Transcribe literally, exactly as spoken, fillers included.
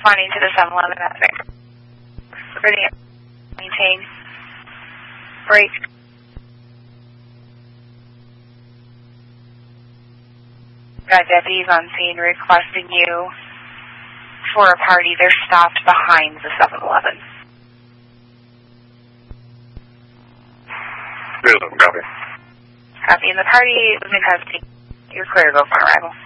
responding to the seven eleven at six. Ready, maintain, break. Got deputies on scene requesting you for a party. They're stopped behind the seven eleven. Copy. Copy. And the party was in custody. You're clear to go for arrival.